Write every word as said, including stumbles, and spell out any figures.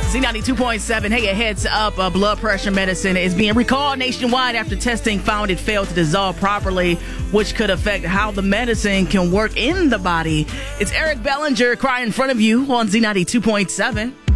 Z ninety-two point seven. Hey, a heads up. Uh, blood pressure medicine is being recalled nationwide after testing found it failed to dissolve properly, which could affect how the medicine can work in the body. It's Eric Bellinger crying in front of you on Z ninety-two point seven.